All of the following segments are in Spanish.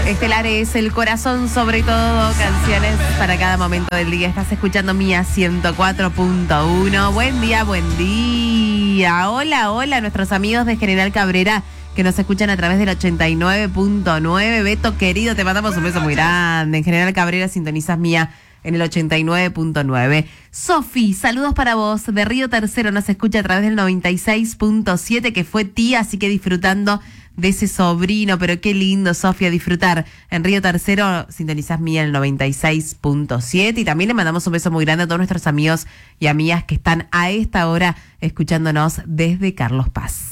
Estelares, el corazón sobre todo, canciones para cada momento del día. Estás escuchando Mía 104.1. Buen día, buen día. Hola, hola, nuestros amigos de General Cabrera que nos escuchan a través del 89.9. Beto, querido, te mandamos un beso muy grande. En General Cabrera sintonizas Mía en el 89.9. Sofi, saludos para vos. De Río Tercero nos escucha a través del 96.7, que fue tía, así que disfrutando de ese sobrino, pero qué lindo, Sofía, disfrutar. En Río Tercero sintonizás Mía en el 96.7 y también le mandamos un beso muy grande a todos nuestros amigos y amigas que están a esta hora escuchándonos desde Carlos Paz.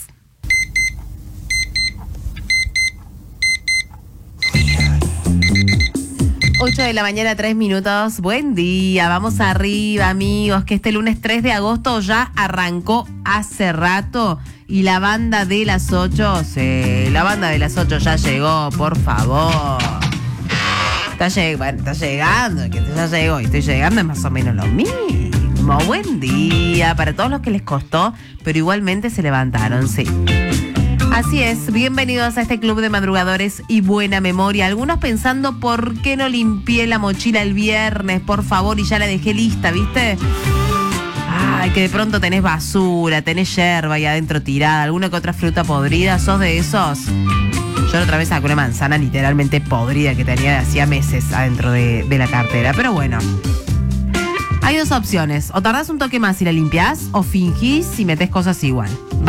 Ocho de la mañana, 3 minutos. Buen día, vamos arriba, amigos, que este lunes 3 de agosto ya arrancó hace rato. Y la banda de las 8, sí, la banda de las 8 ya llegó, por favor. Está llegando, que ya llegó y estoy llegando, es más o menos lo mismo. Buen día para todos los que les costó, pero igualmente se levantaron, sí. Así es, bienvenidos a este club de madrugadores y buena memoria. Algunos pensando, ¿por qué no limpié la mochila el viernes? Por favor, y ya la dejé lista, ¿viste? Ay, que de pronto tenés basura, tenés yerba ahí adentro tirada, alguna que otra fruta podrida, ¿sos de esos? Yo la otra vez saqué una manzana literalmente podrida que tenía de hacía meses adentro de la cartera, pero bueno. Hay dos opciones, o tardás un toque más y la limpiás, o fingís y metés cosas igual.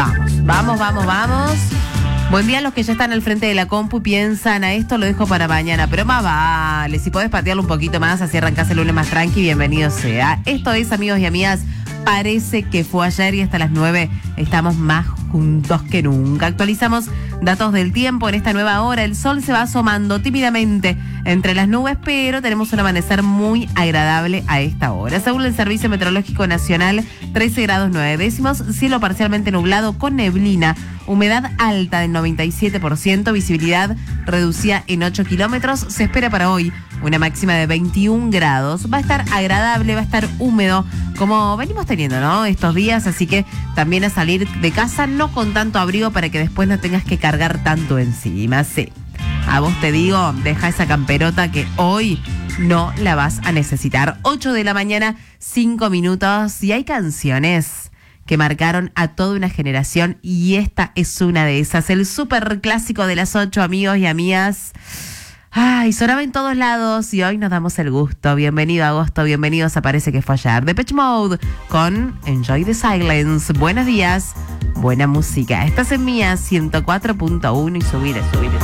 Vamos. Buen día a los que ya están al frente de la compu y piensan, a esto lo dejo para mañana, pero más vale, si podés patearlo un poquito más, así arrancás el lunes más tranqui, bienvenido sea. Esto es, amigos y amigas, parece que fue ayer y hasta las 9 estamos más juntos que nunca. Actualizamos datos del tiempo en esta nueva hora. El sol se va asomando tímidamente entre las nubes, pero tenemos un amanecer muy agradable a esta hora. Según el Servicio Meteorológico Nacional, 13 grados 9 décimos, cielo parcialmente nublado con neblina, humedad alta del 97%, visibilidad reducida en 8 kilómetros. Se espera para hoy una máxima de 21 grados. Va a estar agradable, va a estar húmedo, como venimos teniendo, ¿no? Estos días, así que también a salir de casa, no con tanto abrigo para que después no tengas que cargar tanto encima. Sí, a vos te digo, deja esa camperota que hoy no la vas a necesitar. 8 de la mañana, 5 minutos, y hay canciones que marcaron a toda una generación y esta es una de esas. El súper clásico de las 8, amigos y amigas. Ay, sonaba en todos lados y hoy nos damos el gusto. Bienvenido a agosto, bienvenidos a Parece que fue ayer. Depeche Mode con Enjoy the Silence. Buenos días, buena música. Estás en Mía 104.1 y subir.